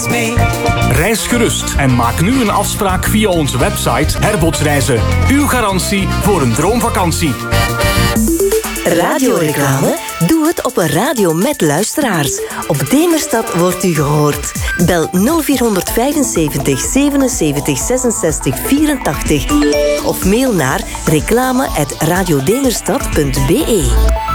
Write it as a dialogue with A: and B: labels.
A: mee.
B: Reis gerust en maak nu een afspraak via onze website Herbotsreizen. Uw garantie voor een droomvakantie.
C: Radioreclame? Doe het op een radio met luisteraars. Op Demerstad wordt u gehoord. Bel 0475 77 66 84 of mail naar reclame@radiodemerstad.be.